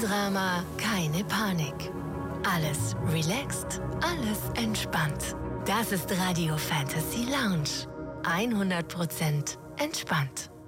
Drama, keine Panik. Alles relaxed, alles entspannt. Das ist Radio Fantasy Lounge. 100% entspannt.